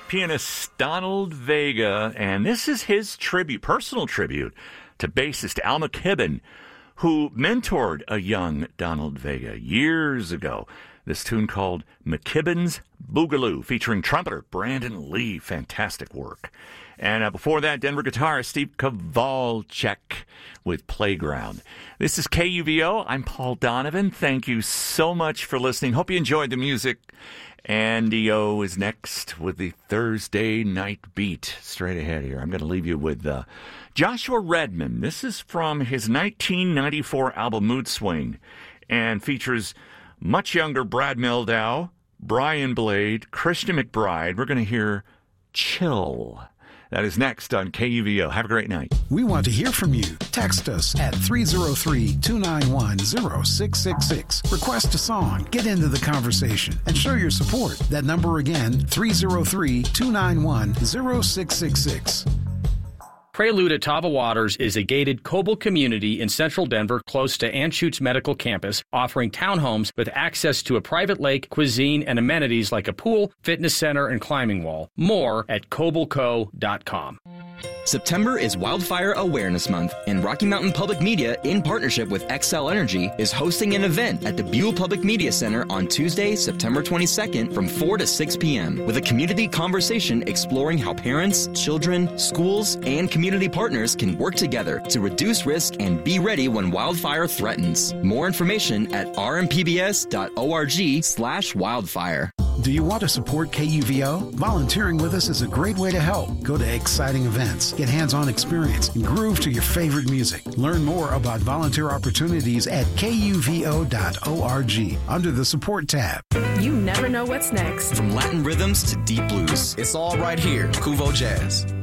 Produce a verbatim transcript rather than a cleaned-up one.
pianist Donald Vega, and this is his tribute, personal tribute to bassist Al McKibben, who mentored a young Donald Vega years ago. This tune called McKibben's Boogaloo, featuring trumpeter Brandon Lee. Fantastic work. And uh, before that, Denver guitarist Steve Kowalczyk with Playground. This is K U V O. I'm Paul Donovan. Thank you so much for listening. Hope you enjoyed the music. Andy O is next with the Thursday Night Beat. Straight ahead here. I'm going to leave you with uh, Joshua Redman. This is from his nineteen ninety-four album Mood Swing and features much younger Brad Mehldau, Brian Blade, Christian McBride. We're going to hear Chill. That is next on K U V O. Have a great night. We want to hear from you. Text us at three oh three, two nine one, oh six six six. Request a song, get into the conversation, and show your support. That number again, three oh three, two nine one, oh six six six. Prelude at Tava Waters is a gated Coble community in central Denver close to Anschutz Medical Campus, offering townhomes with access to a private lake, cuisine, and amenities like a pool, fitness center, and climbing wall. More at coble co dot com. September is Wildfire Awareness Month, and Rocky Mountain Public Media, in partnership with Xcel Energy, is hosting an event at the Buell Public Media Center on Tuesday, September twenty-second from four to six p.m. with a community conversation exploring how parents, children, schools, and community partners can work together to reduce risk and be ready when wildfire threatens. More information at r m p b s dot org slash wildfire. Do you want to support K U V O? Volunteering with us is a great way to help. Go to exciting events, get hands-on experience, and groove to your favorite music. Learn more about volunteer opportunities at k u v o dot org under the Support tab. You never know what's next. From Latin rhythms to deep blues. It's all right here. Kuvo Jazz.